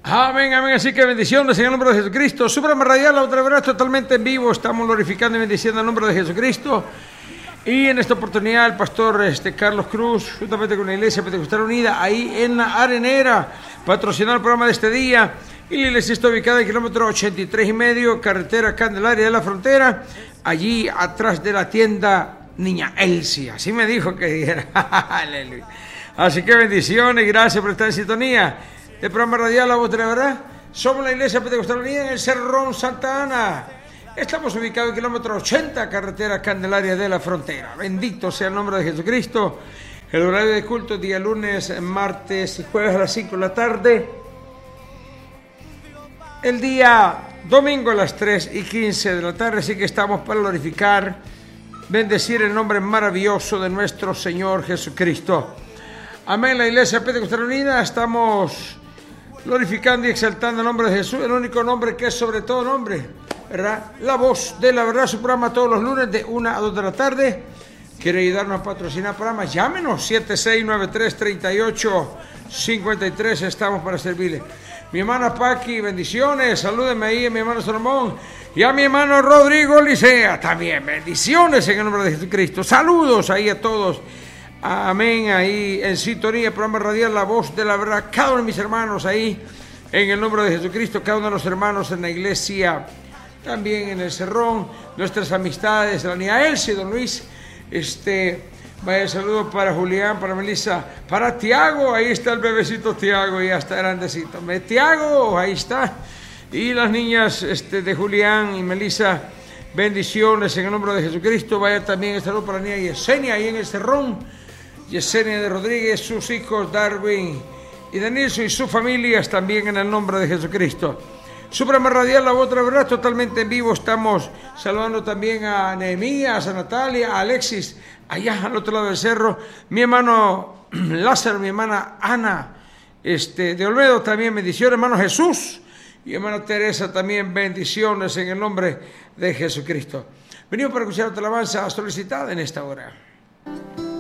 Amén, amén. Así que bendiciones en el nombre de Jesucristo. Suprema Radial, la otra vez totalmente en vivo. Estamos glorificando y bendiciendo el nombre de Jesucristo. Y en esta oportunidad el pastor Carlos Cruz, juntamente con la Iglesia Pentecostal Unida, ahí en la Arenera, patrocinó el programa de este día. Y la iglesia está ubicada en el kilómetro 83,5, carretera Candelaria de la Frontera, allí atrás de la tienda Niña Elsie. Así me dijo que dijera. Aleluya. Así que bendiciones, gracias por estar en sintonía. El programa radial La Voz de la Verdad. Somos la Iglesia Pentecostal Unida en el Cerrón Santa Ana. Estamos ubicados en el kilómetro 80, carretera Candelaria de la Frontera. Bendito sea el nombre de Jesucristo. El horario de culto día lunes, martes y jueves a las 5 de la tarde. El día domingo a las 3:15 de la tarde. Así que estamos para glorificar, bendecir el nombre maravilloso de nuestro Señor Jesucristo. Amén. La Iglesia Pentecostal Unida estamos glorificando y exaltando el nombre de Jesús, el único nombre que es sobre todo nombre, ¿verdad? La Voz de la Verdad, su programa todos los lunes de 1 a 2 de la tarde. Quiere ayudarnos a patrocinar programas, llámenos 7693-3853, estamos para servirle. Mi hermana Paqui, bendiciones, salúdenme ahí a mi hermano Salomón y a mi hermano Rodrigo Licea, también bendiciones en el nombre de Jesucristo. Saludos ahí a todos. Amén, ahí en sintonía, programa radial La Voz de la Verdad, cada uno de mis hermanos ahí, en el nombre de Jesucristo, cada uno de los hermanos en la iglesia, también en el Cerrón, nuestras amistades, la niña Elsie, don Luis, vaya saludo para Julián, para Melissa, para Tiago, ahí está el bebecito Tiago, ya está grandecito, Tiago, ahí está, y las niñas de Julián y Melissa, bendiciones en el nombre de Jesucristo. Vaya también el saludo para la niña Yesenia, ahí en el Cerrón, Yesenia de Rodríguez, sus hijos Darwin y Denilson y sus familias también en el nombre de Jesucristo. Suprema Radial, La Voz de la Verdad, totalmente en vivo. Estamos saludando también a Nehemías, a Natalia, a Alexis, allá al otro lado del cerro, mi hermano Lázaro, mi hermana Ana, de Olmedo también bendiciones, hermano Jesús y hermana Teresa también bendiciones en el nombre de Jesucristo. Venimos para escuchar otra alabanza solicitada en esta hora.